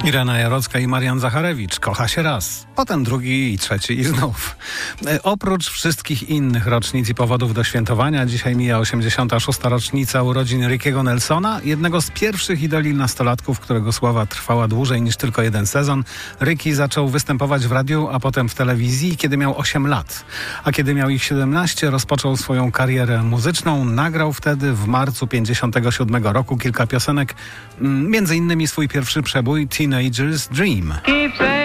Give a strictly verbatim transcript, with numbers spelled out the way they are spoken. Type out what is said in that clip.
Irena Jarocka i Marian Zacharewicz. Kocha się raz, potem drugi i trzeci i znów. E, oprócz wszystkich innych rocznic i powodów do świętowania, dzisiaj mija osiemdziesiąta szósta rocznica urodzin Rickiego Nelsona, jednego z pierwszych idoli nastolatków, którego sława trwała dłużej niż tylko jeden sezon. Ricky zaczął występować w radiu, a potem w telewizji, kiedy miał osiem lat. A kiedy miał ich siedemnaście, rozpoczął swoją karierę muzyczną. Nagrał wtedy w marcu pięćdziesiątego siódmego roku kilka piosenek, m, między innymi swój pierwszy przebój Teenager's Dream.